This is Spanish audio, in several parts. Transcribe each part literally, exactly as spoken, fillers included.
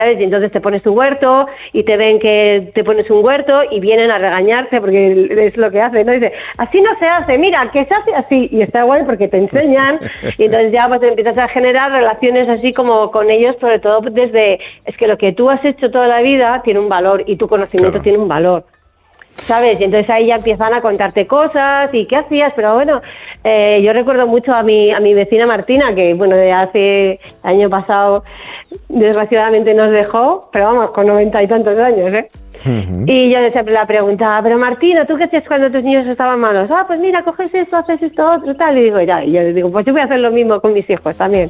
¿sabes? Y entonces te pones tu huerto y te ven que te pones un huerto y vienen a regañarte porque es lo que hacen, ¿no? Dice, así no se hace, mira, que se hace así. Y está guay porque te enseñan y entonces ya pues empiezas a generar relaciones así como con ellos, sobre todo desde, es que lo que tú has hecho toda la vida tiene un valor y tu conocimiento claro. tiene un valor. ¿Sabes? Y entonces ahí ya empiezan a contarte cosas y qué hacías, pero bueno, eh, yo recuerdo mucho a mi a mi vecina Martina, que bueno, de hace el año pasado desgraciadamente nos dejó, pero vamos, con noventa y tantos años, ¿eh? Uh-huh. Y yo siempre la preguntaba, pero Martina, ¿tú qué hacías cuando tus niños estaban malos? Ah, pues mira, coges esto, haces esto, otro, tal, y digo, ya, y yo les digo, pues yo voy a hacer lo mismo con mis hijos también.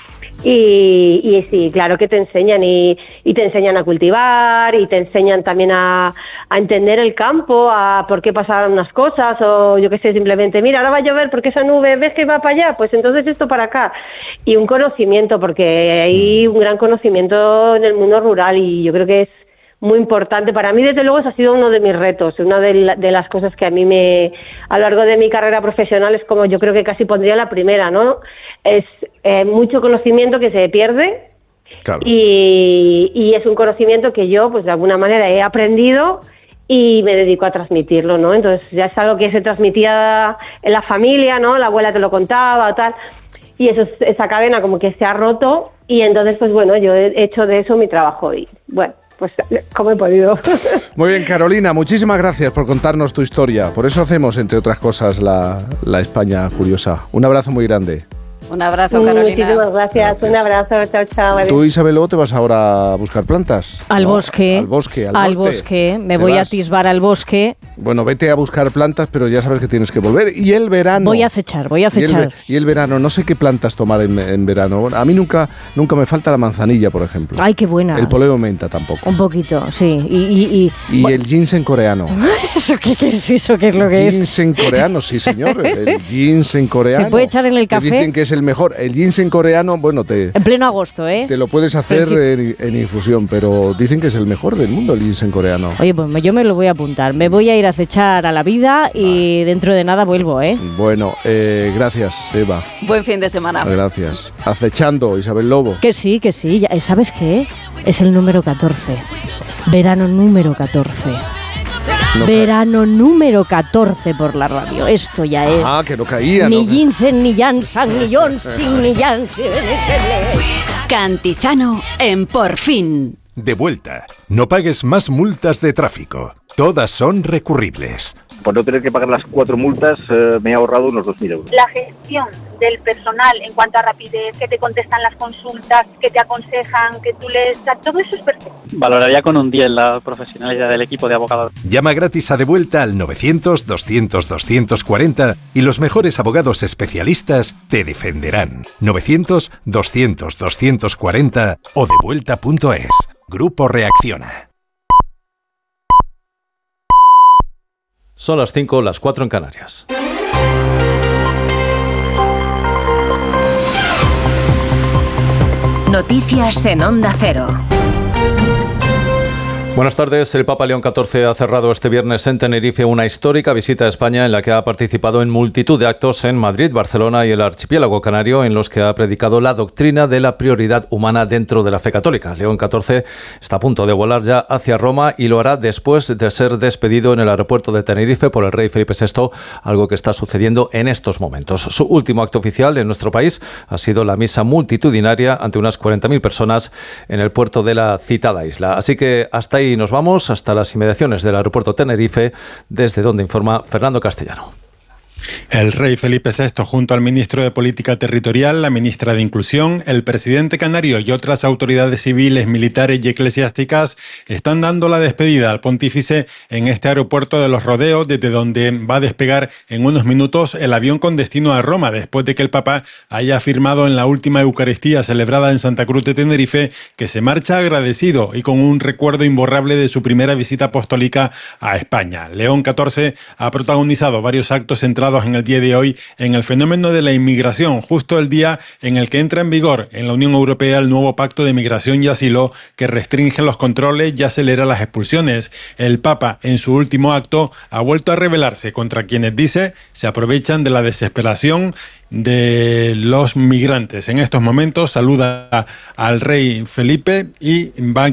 Y, y sí, claro que te enseñan y, y te enseñan a cultivar y te enseñan también a, a entender el campo, a por qué pasaron unas cosas o yo qué sé, simplemente, mira, ahora va a llover porque esa nube, ¿ves que va para allá? Pues entonces esto para acá. Y un conocimiento, porque hay un gran conocimiento en el mundo rural y yo creo que es muy importante. Para mí, desde luego, eso ha sido uno de mis retos, una de, la, de las cosas que a mí me, a lo largo de mi carrera profesional, es como yo creo que casi pondría la primera, ¿no? Es eh, mucho conocimiento que se pierde claro. y, y es un conocimiento que yo, pues de alguna manera he aprendido y me dedico a transmitirlo, ¿no? Entonces ya es algo que se transmitía en la familia, ¿no? La abuela te lo contaba o tal, y eso, esa cadena como que se ha roto y entonces, pues bueno, yo he hecho de eso mi trabajo y bueno, pues como he podido. Muy bien, Carolina, muchísimas gracias por contarnos tu historia. Por eso hacemos, entre otras cosas, la, la España Curiosa. Un abrazo muy grande. Un abrazo, Carolina. Muchísimas gracias. gracias. Un abrazo. Chao, chao. Tú, Isabel, luego te vas ahora a buscar plantas. Al ¿no? bosque. Al bosque, al, al bosque. Me voy vas? a atisbar al bosque. Bueno, vete a buscar plantas, pero ya sabes que tienes que volver. Y el verano. Voy a acechar, voy a acechar. Y el, y el verano, no sé qué plantas tomar en, en verano. A mí nunca, nunca me falta la manzanilla, por ejemplo. Ay, qué buena. El poleo menta tampoco. Un poquito, sí. Y, y, y, y el ginseng coreano. ¿Eso qué, qué es eso? ¿Qué es lo que ginseng es? Ginseng coreano, sí, señor. El ginseng coreano. ¿Se puede echar en el café? Que dicen que es el mejor. El ginseng en coreano, bueno, te... En pleno agosto, ¿eh? Te lo puedes hacer que... en, en infusión, pero dicen que es el mejor del mundo el ginseng coreano. Oye, pues yo me lo voy a apuntar. Me voy a ir a acechar a la vida y ah. dentro de nada vuelvo, ¿eh? Bueno, eh, gracias, Eva. Buen fin de semana. Gracias. Acechando, Isabel Lobo. Que sí, que sí. Ya, ¿sabes qué? Es el número catorce. Verano número catorce. No Verano ca- número catorce por la radio. Esto ya es. Ah, que no caía. Ni ¿no? Ginseng, ni Janssen, ni Johnson, ni Janssen. Cantizano en Por Fin. De vuelta. No pagues más multas de tráfico. Todas son recurribles. Por no tener que pagar las cuatro multas, eh, me he ahorrado unos dos mil euros. La gestión del personal en cuanto a rapidez, que te contestan las consultas, que te aconsejan, que tú les... Todo eso es perfecto. Valoraría con un diez la profesionalidad del equipo de abogados. Llama gratis a De Vuelta al novecientos, doscientos, doscientos cuarenta y los mejores abogados especialistas te defenderán. novecientos, doscientos, doscientos cuarenta o devuelta punto es. Grupo Reacciona. Son las cinco, las cuatro en Canarias. Noticias en Onda Cero. Buenas tardes. El Papa León catorce ha cerrado este viernes en Tenerife una histórica visita a España en la que ha participado en multitud de actos en Madrid, Barcelona y el archipiélago canario en los que ha predicado la doctrina de la prioridad humana dentro de la fe católica. León catorce está a punto de volar ya hacia Roma y lo hará después de ser despedido en el aeropuerto de Tenerife por el rey Felipe sexto, algo que está sucediendo en estos momentos. Su último acto oficial en nuestro país ha sido la misa multitudinaria ante unas cuarenta mil personas en el puerto de la citada isla. Así que hasta ahí Y nos vamos hasta las inmediaciones del aeropuerto Tenerife, desde donde informa Fernando Castellano. El rey Felipe sexto, junto al ministro de Política Territorial, la ministra de Inclusión, el presidente canario y otras autoridades civiles, militares y eclesiásticas, están dando la despedida al pontífice en este aeropuerto de Los Rodeos, desde donde va a despegar en unos minutos el avión con destino a Roma, después de que el Papa haya afirmado en la última Eucaristía celebrada en Santa Cruz de Tenerife que se marcha agradecido y con un recuerdo imborrable de su primera visita apostólica a España. León catorce ha protagonizado varios actos centrados en el día de hoy en el fenómeno de la inmigración, justo el día en el que entra en vigor en la Unión Europea el nuevo Pacto de Migración y Asilo que restringe los controles y acelera las expulsiones. El Papa, en su último acto, ha vuelto a rebelarse contra quienes, dice, se aprovechan de la desesperación de los migrantes. En estos momentos saluda al rey Felipe y va